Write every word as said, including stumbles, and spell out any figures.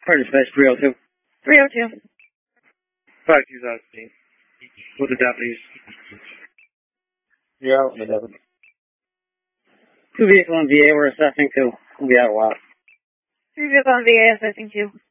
Pardon space, three oh two. three oh two. five two thousand. With the deputies. You're out. Two vehicle and V A we're assessing two. We'll be out a while. Three vehicle on V A assessing two.